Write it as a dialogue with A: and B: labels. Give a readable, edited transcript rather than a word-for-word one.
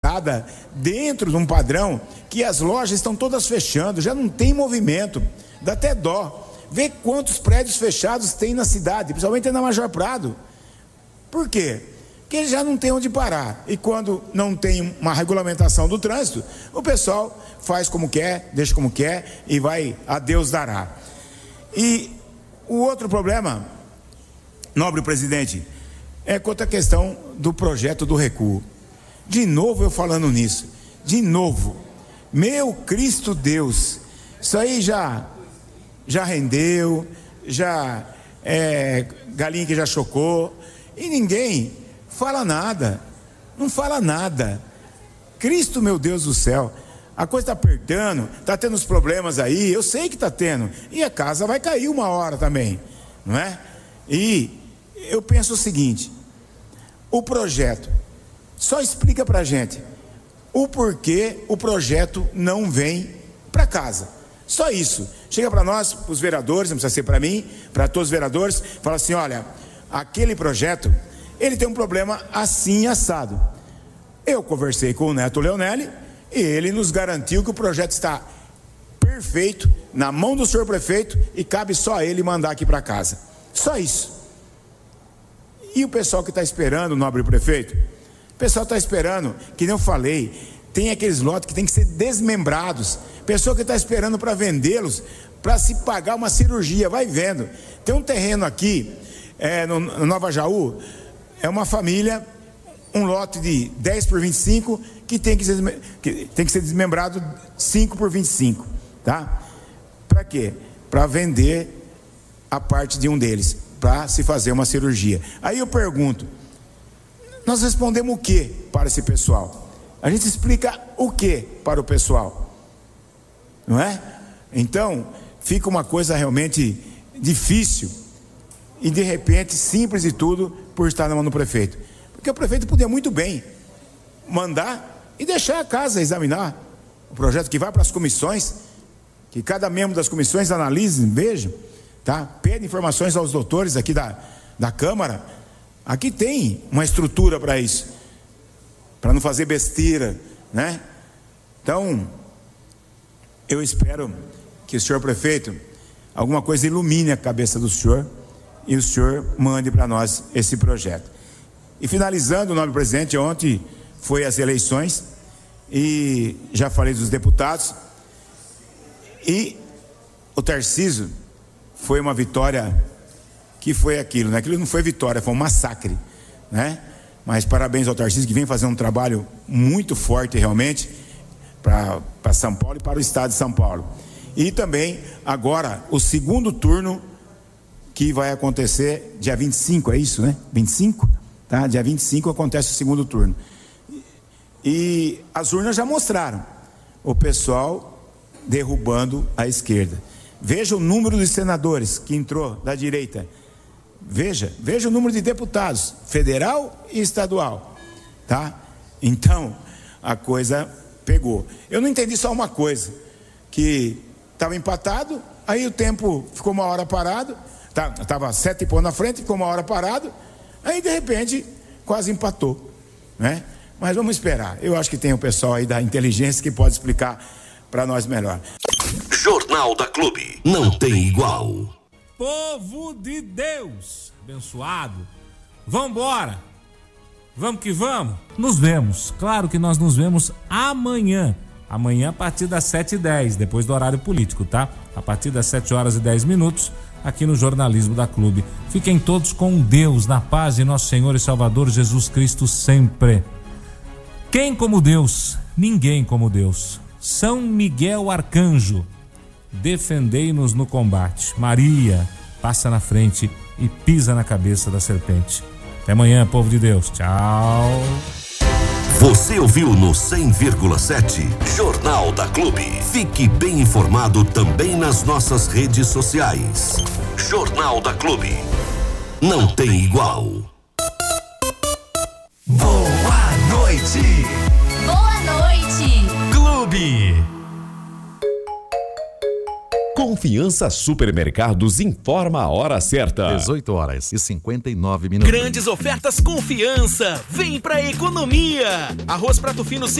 A: lotada dentro de um padrão que as lojas estão todas fechando, já não tem movimento, dá até dó. Vê quantos prédios fechados tem na cidade, principalmente na Major Prado. Por quê? Porque eles já não tem onde parar. E quando não tem uma regulamentação do trânsito, o pessoal faz como quer, deixa como quer e vai, a Deus dará. E o outro problema, nobre presidente, é quanto à questão do projeto do recuo. De novo eu falando nisso, de novo, meu Cristo Deus, isso aí já rendeu, galinha que já chocou, e ninguém fala nada, não fala nada. Cristo, meu Deus do céu, a coisa está apertando, está tendo os problemas aí, eu sei que está tendo, e a casa vai cair uma hora também, não é? E eu penso o seguinte, o projeto, só explica pra gente o porquê o projeto não vem para casa, só isso. Chega para nós, os vereadores, não precisa ser para mim, para todos os vereadores, fala assim, olha, aquele projeto, ele tem um problema assim assado. Eu conversei com o Neto Leonelli e ele nos garantiu que o projeto está perfeito, na mão do senhor prefeito, e cabe só a ele mandar aqui para casa, só isso. E o pessoal que está esperando, nobre prefeito, o pessoal está esperando, que nem eu falei, tem aqueles lotes que tem que ser desmembrados, pessoa que está esperando para vendê-los, para se pagar uma cirurgia, vai vendo. Tem um terreno aqui, no Nova Jaú, é uma família, um lote de 10 por 25, que tem que ser desmembrado 5 por 25, tá? Para quê? Para vender a parte de um deles, para se fazer uma cirurgia. Aí eu pergunto, nós respondemos o que para esse pessoal? A gente explica o que para o pessoal? Não é? Então, fica uma coisa realmente difícil e de repente simples e tudo por estar na mão do prefeito. Porque o prefeito podia muito bem mandar e deixar a casa examinar o projeto, que vai para as comissões, que cada membro das comissões analise, veja, tá? Pede informações aos doutores aqui da Câmara. Aqui tem uma estrutura para isso, para não fazer besteira, né? Então, eu espero que o senhor prefeito, alguma coisa ilumine a cabeça do senhor e o senhor mande para nós esse projeto. E finalizando, nobre presidente, ontem foi as eleições e já falei dos deputados, e o Tarcísio foi uma vitória, que foi aquilo, né? Aquilo não foi vitória, foi um massacre, né? Mas parabéns ao Tarcísio, que vem fazer um trabalho muito forte realmente para São Paulo e para o estado de São Paulo. E também agora o segundo turno, que vai acontecer dia 25, é isso, né? 25? Tá? Dia 25 acontece o segundo turno. E as urnas já mostraram o pessoal derrubando a esquerda. Veja o número de senadores que entrou da direita. Veja o número de deputados, federal e estadual, tá? Então, a coisa pegou. Eu não entendi só uma coisa, que estava empatado, aí o tempo ficou uma hora parado, estava 7 pontos na frente, ficou uma hora parado, aí de repente quase empatou, né? Mas vamos esperar. Eu acho que tem o pessoal aí da inteligência que pode explicar para nós melhor.
B: Jornal da Clube, não tem igual.
C: Povo de Deus, abençoado, vambora, vamos que vamos, nos vemos, claro que nós nos vemos amanhã a partir das 7h10, depois do horário político, tá? A partir das 7h10, aqui no Jornalismo da Clube. Fiquem todos com Deus, na paz de nosso Senhor e Salvador Jesus Cristo sempre. Quem como Deus? Ninguém como Deus. São Miguel Arcanjo, defendei-nos no combate. Maria, passa na frente e pisa na cabeça da serpente. Até amanhã, povo de Deus. Tchau.
B: Você ouviu no 100,7 Jornal da Clube. Fique bem informado também nas nossas redes sociais. Jornal da Clube. Não tem igual.
D: Boa noite.
E: Boa noite.
D: Clube.
F: Confiança Supermercados informa a hora certa.
D: 18h59.
G: Grandes ofertas Confiança. Vem pra economia. Arroz prato fino